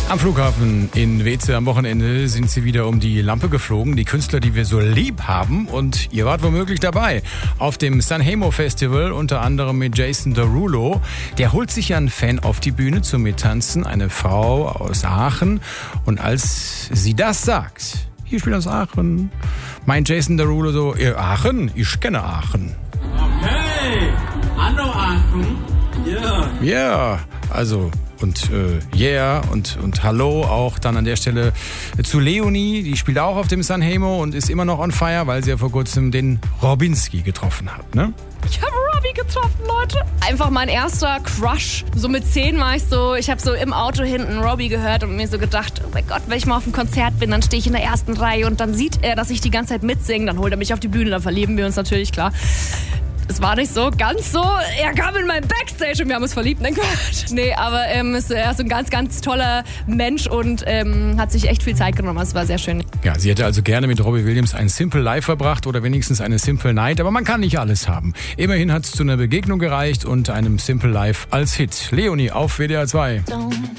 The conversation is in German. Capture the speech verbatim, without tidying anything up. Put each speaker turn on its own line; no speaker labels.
Am Flughafen in Weeze am Wochenende sind sie wieder um die Lampe geflogen. Die Künstler, die wir so lieb haben. Und ihr wart womöglich dabei. Auf dem Sanremo Festival, unter anderem mit Jason Derulo. Der holt sich ja einen Fan auf die Bühne zum Mittanzen. Eine Frau aus Aachen. Und als sie das sagt, hier spielt aus Aachen, meint Jason Derulo so, ihr Aachen? Ich kenne Aachen.
Okay, hallo Aachen. Ja.
Ja, yeah, also... Und äh, yeah und, und hallo auch dann an der Stelle zu Leonie, die spielt auch auf dem Sanremo und ist immer noch on fire, weil sie ja vor kurzem den Robinski getroffen hat, ne?
Ich habe Robbie getroffen, Leute. Einfach mein erster Crush. So mit zehn war ich so, ich habe so im Auto hinten Robbie gehört und mir so gedacht, oh mein Gott, wenn ich mal auf einem Konzert bin, dann stehe ich in der ersten Reihe und dann sieht er, dass ich die ganze Zeit mitsinge, dann holt er mich auf die Bühne, dann verlieben wir uns natürlich, klar. Es war nicht so ganz so, er kam in meinen Backstage und wir haben uns verliebt. Nein, Quatsch. Nee, aber ähm, ist, er ist ein ganz, ganz toller Mensch und ähm, hat sich echt viel Zeit genommen. Es war sehr schön.
Ja, sie hätte also gerne mit Robbie Williams ein Simple Life verbracht oder wenigstens eine Simple Night, aber man kann nicht alles haben. Immerhin hat es zu einer Begegnung gereicht und einem Simple Life als Hit. Leonie auf W D R zwei.